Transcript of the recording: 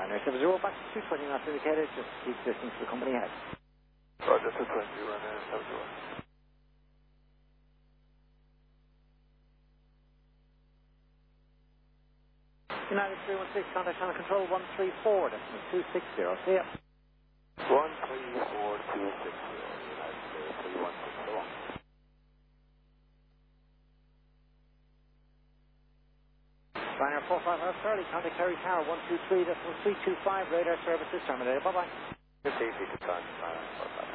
Ryanair 70, back to 220 knots indicated, just keep distance to the company head. Roger, 220, Ryanair 71. United 316, contact channel control 134, decimal 260. See ya. 134, 260, United 316, so on. Ryanair 455 Charlie, contact Kerry Tower 123, decimal 325, radar services terminated. Bye-bye. It's easy to time, Ryanair 455.